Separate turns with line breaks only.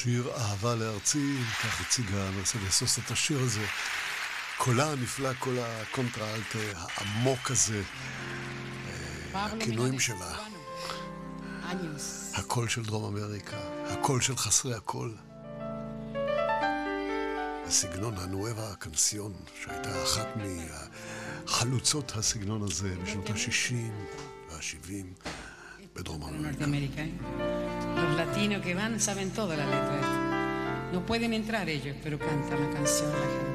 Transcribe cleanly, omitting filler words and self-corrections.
שיר אהבה לארצי, כך הציגה מרסדס סוסה את השיר הזה. קולה הנפלא, קול הקונטראלט העמוק הזה, הכינויים שלה. הקול של דרום אמריקה, הקול של חסרי הקול. הסגנון הנואבה הקנסיון, שהייתה אחת מחלוצות הסגנון הזה בשנות ה-60 וה-70 בדרום אמריקה.
Los latinos que van saben toda la letra. No pueden entrar ellos, pero cantan la canción la gente.